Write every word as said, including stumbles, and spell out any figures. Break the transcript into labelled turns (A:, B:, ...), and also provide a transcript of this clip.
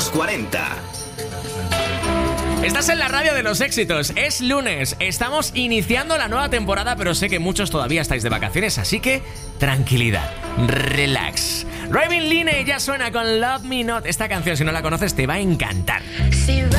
A: los cuarenta.
B: Estás en la radio de los éxitos, es lunes, estamos iniciando la nueva temporada, pero sé que muchos todavía estáis de vacaciones, así que tranquilidad, relax. Raven Line ya suena con Love Me Not. Esta canción, si no la conoces, te va a encantar.